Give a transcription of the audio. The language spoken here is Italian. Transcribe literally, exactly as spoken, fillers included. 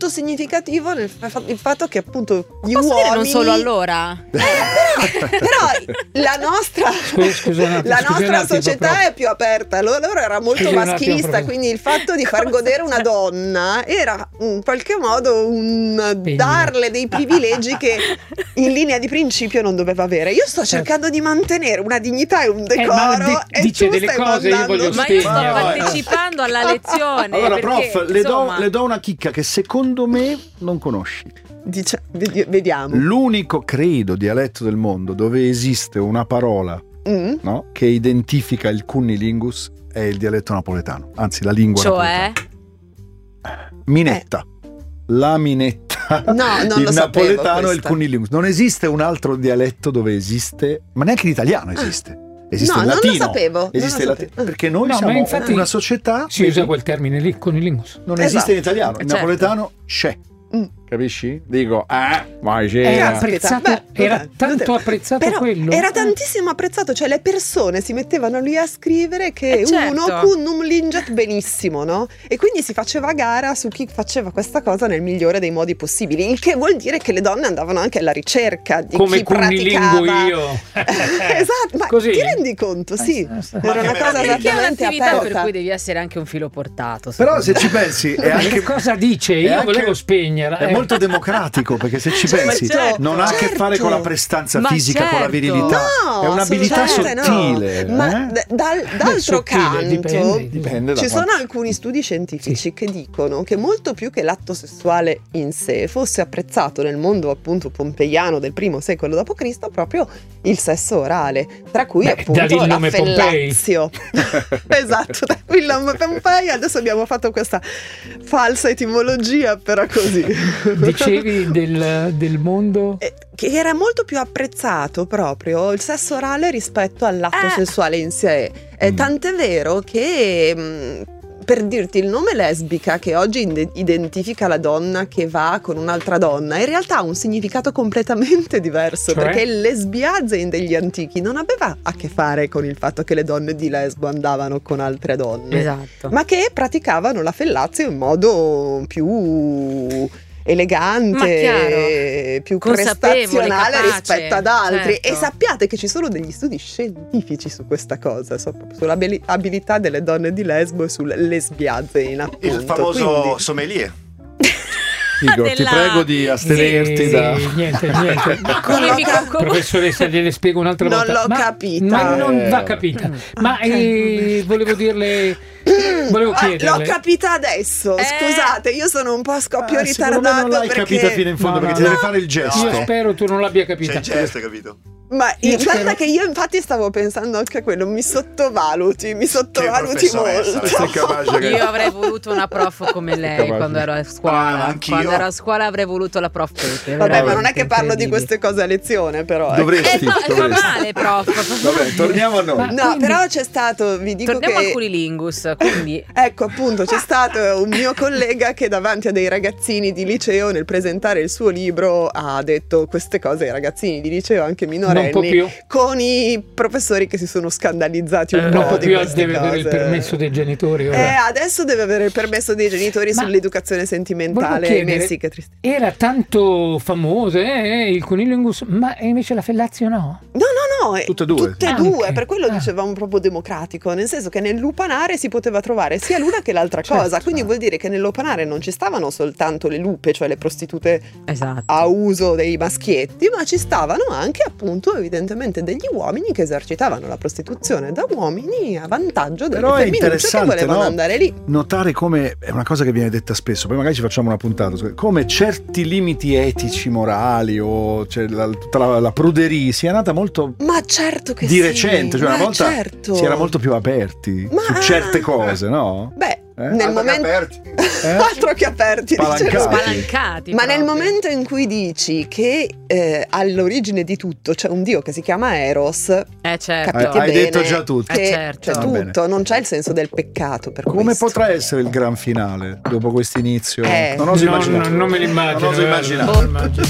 molto significativo nel fa- il fatto che appunto gli Posso uomini dire non solo allora eh, però, però la nostra Scusa, scusa un attimo, la scusa un nostra attimo, società proprio. è più aperta. Loro loro era molto Scusi un attimo, maschilista, proprio. quindi il fatto di far godere una donna era in qualche modo un Bene. darle dei privilegi che in linea di principio non doveva avere. Io sto cercando di mantenere una dignità e un Eh, ma decoro di- e dice tu delle stai cose, io mandando- voglio ma io sto spegnere. partecipando alla lezione Allora, perché, prof, le do, insomma, le do una chicca che secondo me non conosci. Dice- vedi- vediamo. L'unico, credo, dialetto del mondo dove esiste una parola, Mm? no, che identifica il cunnilingus è il dialetto napoletano, anzi la lingua cioè napoletana. Minetta. La minetta. No, non il lo sapevo napoletano e il questa. cunnilingus. Non esiste un altro dialetto dove esiste, ma neanche in italiano esiste. Esiste No, il non lo latino. sapevo, Esiste non il lo latino. sapevo. Perché noi No, ma siamo infatti una società. Si usa quel termine lì, conilingus. Non Esatto. esiste in italiano. In Certo. napoletano c'è. Mm. Capisci? Dico, ah, ma c'è. Era Caspita, apprezzato, beh, era vabbè, tanto vabbè. apprezzato Però quello. era Eh. tantissimo apprezzato, cioè le persone si mettevano lì a scrivere che Eh, certo. uno cunum linget benissimo, no? E quindi si faceva a gara su chi faceva questa cosa nel migliore dei modi possibili, il che vuol dire che le donne andavano anche alla ricerca di Come chi cunnilingo praticava. io. Esatto, ma Così? ti rendi conto? Sì, Eh, sì, sì. era una che cosa meraviglia. perché è esattamente un'attività per aperta. cui devi essere anche un filo portato, Però secondo se me. ci pensi è Ma che anche cosa dice? è Io anche- volevo spegnerla. È eh. molto democratico, perché se ci Certo, pensi non ha a che certo. fare con la prestanza Ma fisica, con la certo. virilità. No, è un'abilità assolutamente sottile. no. Ma eh? d- dal- d'altro sottile, canto dipende, Dipende da ci quanto- sono alcuni studi scientifici che dicono che molto più che l'atto sessuale in sé fosse apprezzato nel mondo appunto pompeiano del primo secolo dopo Cristo proprio il sesso orale, tra cui Beh, da lì appunto il la nome Pompei. fellatio. Esatto, da qui il nome Pompei. Adesso abbiamo fatto questa falsa etimologia, però così. Dicevi del, del mondo. Eh, che era molto più apprezzato proprio il sesso orale rispetto all'atto Eh. sessuale in sé. Eh, Mm. Tant'è vero che mh, per dirti il nome lesbica che oggi inde- identifica la donna che va con un'altra donna in realtà ha un significato completamente diverso, Cioè? perché il lesbiazein degli antichi non aveva a che fare con il fatto che le donne di Lesbo andavano con altre donne, Esatto. ma che praticavano la fellazio in modo più Ma elegante, chiaro. più Consapevole, prestazionale capace, rispetto ad altri. certo. E sappiate che ci sono degli studi scientifici su questa cosa, so- sull'abilità delle donne di Lesbo e sul lesbiazein, appunto. Il famoso Quindi- sommelier. Igor, ti della- prego di astenerti Sì, da. niente, niente. Come l'ho mi- cap- come- Professoressa, gliele spiego un'altra Non volta. l'ho Ma- capita. Ma non Eh. va capita. Ma Ok. eh, volevo dirle. Volevo Ah, chiederle. l'ho capita adesso, Eh. scusate, io sono un po' a scoppio Ah, secondo me ritardato non l'hai perché... capita fino in fondo, No, perché no, ti no. deve fare il gesto. Io spero tu non l'abbia C'è capita. il gesto, capito? Ma Io guarda spero- che io infatti stavo pensando anche a quello, mi sottovaluti, mi sottovaluti professoressa, molto. Sei capace che- Io avrei voluto una prof come lei capace. quando ero a Ah, scuola. anch'io. Quando ero a scuola avrei voluto la prof Pepe. Vabbè, ma non è veramente che parlo di incredibile. queste cose a lezione, però. ecco. Eh Dovresti. no, fa dovresti. male, prof. Vabbè, torniamo a noi. Ma- No, Quindi- però c'è stato, vi dico Torniamo che... al cunilingus, quindi Ecco, appunto, c'è stato un mio collega che davanti a dei ragazzini di liceo, nel presentare il suo libro, ha detto queste cose ai ragazzini di liceo, anche Non può minorenni, più. con i professori che si sono scandalizzati un Eh, po' non può di più, queste deve avere il cose. permesso dei genitori. ora. Eh, adesso deve avere il permesso dei genitori Ma sull'educazione sentimentale. volevo chiedere- Sì, che triste. Era tanto famoso eh, il conilingus, ma invece la fellazio no. No, no, no, eh, Tutte e due. Tutte e Ah, due, ok. per quello Ah. dicevamo proprio democratico, nel senso che nel lupanare si poteva trovare sia l'una che l'altra Certo. cosa, quindi vuol dire che nel lupanare non ci stavano soltanto le lupe, cioè le prostitute esatto. a uso dei maschietti, ma ci stavano anche appunto evidentemente degli uomini che esercitavano la prostituzione da uomini a vantaggio delle Però è femminucce che interessante, volevano no? andare lì. Notare come è una cosa che viene detta spesso, poi magari ci facciamo una puntata, come certi limiti etici, morali o cioè, la, tutta la, la pruderia sia nata molto Ma certo che di sì, recente, cioè una ma volta certo. si era molto più aperti Ma- su certe cose, no? Beh, Eh? nel Altro che momento aperti. Eh? altro che aperti, Spalancati. dicevo. Spalancati. Ma nel proprio. momento in cui dici che eh, all'origine di tutto c'è un dio che si chiama Eros, Eh certo. capite hai bene detto già tutto. che Eh, certo. c'è Va tutto, non c'è il senso del peccato per Come questo. potrà essere il gran finale dopo questo inizio? Eh. Non oso No, immaginare. no, non me l'immagino. Non oso eh, immaginare. non me l'immagino.